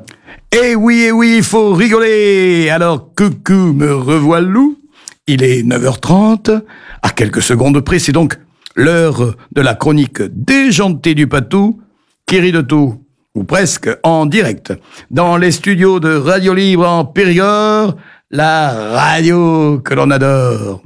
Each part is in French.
Eh oui, il faut rigoler. Alors, coucou, me revoilà. Il est 9h30. À quelques secondes près, c'est donc l'heure de la chronique déjantée du Patou, qui rit de tout, ou presque, en direct. Dans les studios de Radio Libre en Périgord, la radio que l'on adore.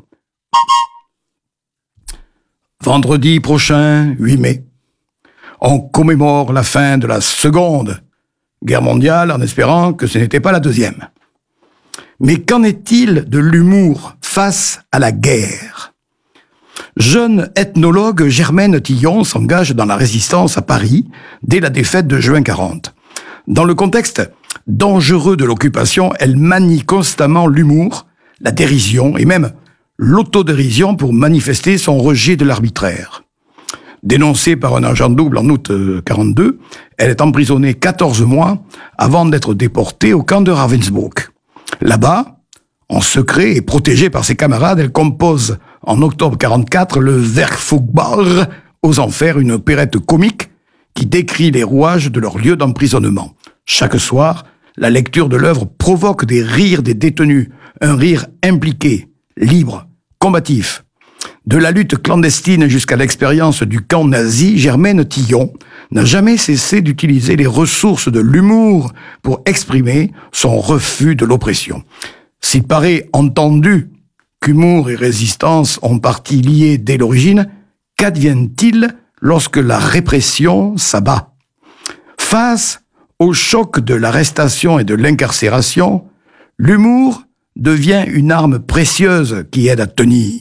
Vendredi prochain, 8 mai, on commémore la fin de la Seconde Guerre mondiale en espérant que ce n'était pas la deuxième. Mais qu'en est-il de l'humour face à la guerre ? Jeune ethnologue, Germaine Tillon s'engage dans la résistance à Paris dès la défaite de juin 40. Dans le contexte dangereux de l'occupation, elle manie constamment l'humour, la dérision et même l'autodérision pour manifester son rejet de l'arbitraire. Dénoncée par un agent double en août 42, elle est emprisonnée 14 mois avant d'être déportée au camp de Ravensbrück. Là-bas, en secret et protégée par ses camarades, elle compose en octobre 44 le Werk Furchtbar aux Enfers, une opérette comique qui décrit les rouages de leur lieu d'emprisonnement. Chaque soir, la lecture de l'œuvre provoque des rires des détenus, un rire impliqué, libre, combatif. De la lutte clandestine jusqu'à l'expérience du camp nazi, Germaine Tillon n'a jamais cessé d'utiliser les ressources de l'humour pour exprimer son refus de l'oppression. S'il paraît entendu qu'humour et résistance ont partie liées dès l'origine, qu'advient-il lorsque la répression s'abat ? Face au choc de l'arrestation et de l'incarcération, l'humour devient une arme précieuse qui aide à tenir.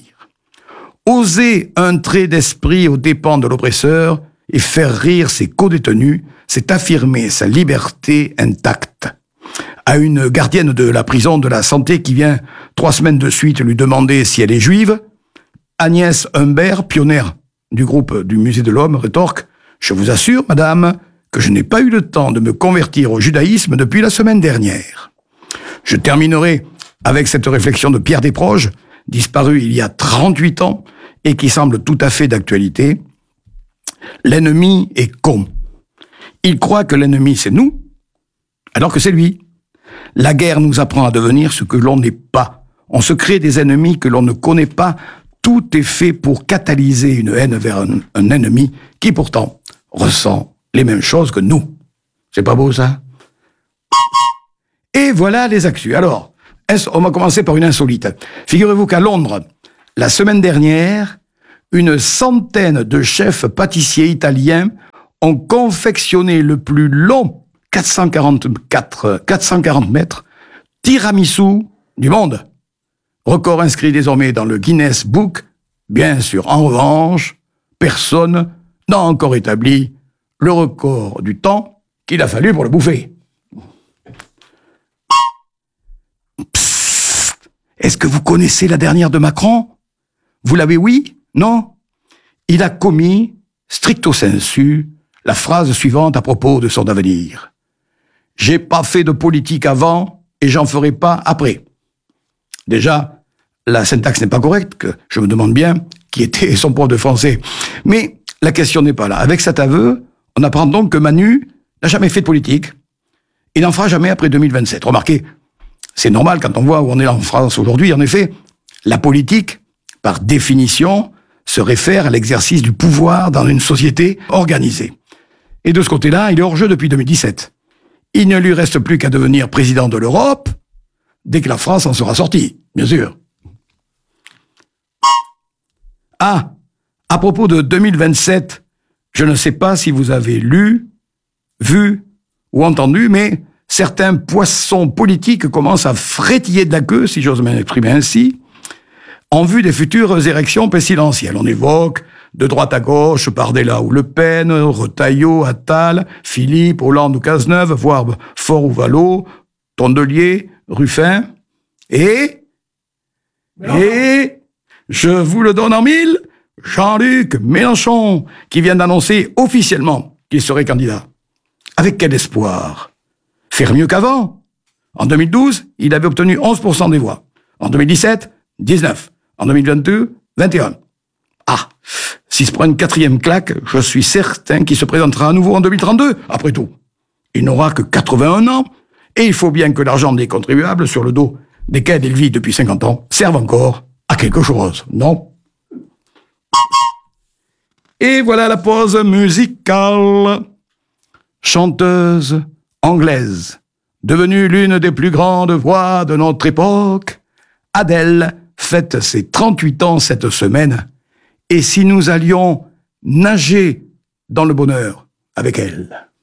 Oser un trait d'esprit aux dépens de l'oppresseur et faire rire ses codétenus, c'est affirmer sa liberté intacte. À une gardienne de la prison de la Santé qui vient 3 semaines de suite lui demander si elle est juive, Agnès Humbert, pionnière du groupe du Musée de l'Homme, rétorque « Je vous assure, madame, que je n'ai pas eu le temps de me convertir au judaïsme depuis la semaine dernière. » Je terminerai avec cette réflexion de Pierre Desproges, disparu il y a 38 ans, et qui semble tout à fait d'actualité. L'ennemi est con. Il croit que l'ennemi c'est nous, alors que c'est lui. La guerre nous apprend à devenir ce que l'on n'est pas. On se crée des ennemis que l'on ne connaît pas. Tout est fait pour catalyser une haine vers un ennemi qui pourtant ressent les mêmes choses que nous. C'est pas beau ça ? Et voilà les actus. Alors, on va commencer par une insolite. Figurez-vous qu'à Londres, la semaine dernière, une centaine de chefs pâtissiers italiens ont confectionné le plus long, 440 mètres, tiramisu du monde. Record inscrit désormais dans le Guinness Book. Bien sûr, en revanche, personne n'a encore établi le record du temps qu'il a fallu pour le bouffer. Psst, est-ce que vous connaissez la dernière de Macron ? Vous l'avez, oui ? Non ? Il a commis, stricto sensu, la phrase suivante à propos de son avenir. « J'ai pas fait de politique avant et j'en ferai pas après. » Déjà, la syntaxe n'est pas correcte, que je me demande bien qui était son prof de français. Mais la question n'est pas là. Avec cet aveu, on apprend donc que Manu n'a jamais fait de politique et n'en fera jamais après 2027. Remarquez, c'est normal quand on voit où on est en France aujourd'hui. En effet, la politique, par définition, se réfère à l'exercice du pouvoir dans une société organisée. Et de ce côté-là, il est hors jeu depuis 2017. Il ne lui reste plus qu'à devenir président de l'Europe dès que la France en sera sortie, bien sûr. Ah, à propos de 2027, je ne sais pas si vous avez lu, vu ou entendu, mais certains poissons politiques commencent à frétiller de la queue, si j'ose m'exprimer ainsi, en vue des futures élections présidentielles. On évoque de droite à gauche Bardella ou Le Pen, Retailleau, Attal, Philippe, Hollande ou Cazeneuve, voire Faure ou Vallot, Tondelier, Ruffin, et je vous le donne en mille, Jean-Luc Mélenchon, qui vient d'annoncer officiellement qu'il serait candidat. Avec quel espoir ? Faire mieux qu'avant ? En 2012, il avait obtenu 11% des voix. En 2017, 19%. En 2022, 21%. Ah, s'il se prend une 4e claque, je suis certain qu'il se présentera à nouveau en 2032, après tout. il n'aura que 81 ans, et il faut bien que l'argent des contribuables sur le dos desquels il vit depuis 50 ans serve encore à quelque chose, non? Et voilà la pause musicale. Chanteuse anglaise, devenue l'une des plus grandes voix de notre époque, Adèle fête ses 38 ans cette semaine. Et si nous allions nager dans le bonheur avec elle?